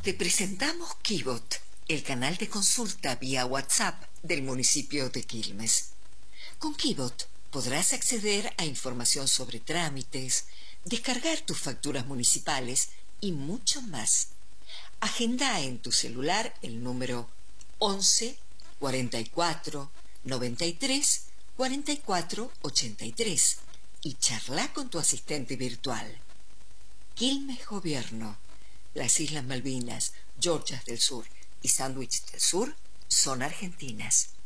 Te presentamos Kibot, el canal de consulta vía WhatsApp del municipio de Quilmes. Con Kibot podrás acceder a información sobre trámites, descargar tus facturas municipales y mucho más. Agenda en tu celular el número 11 44 93 44 83 y charla con tu asistente virtual. Quilmes Gobierno. Las Islas Malvinas, Georgias del Sur y Sandwich del Sur son argentinas.